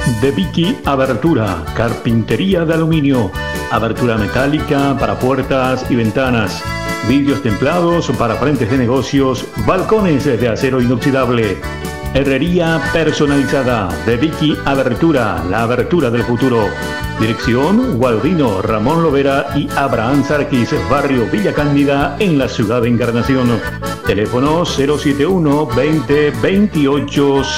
De Vicky Abertura, carpintería de aluminio, abertura metálica para puertas y ventanas, vidrios templados para frentes de negocios, balcones de acero inoxidable. Herrería personalizada de Vicky Abertura, la abertura del futuro. Dirección Gualdino, Ramón Lovera y Abraham Sarquis, barrio Villa Cándida, en la ciudad de Encarnación. Teléfono 071 20 28